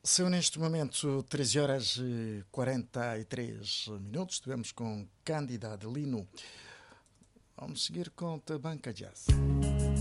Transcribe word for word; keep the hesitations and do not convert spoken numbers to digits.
São neste momento treze horas e quarenta e três minutos. Estivemos com Cândida Adelino. Vamos seguir com a Banca Jazz.